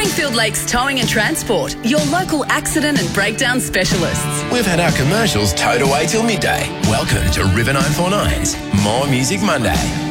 Longfield Lakes Towing and Transport, your local accident and breakdown specialists. We've had our commercials towed away till midday. Welcome to River 949's More Music Monday.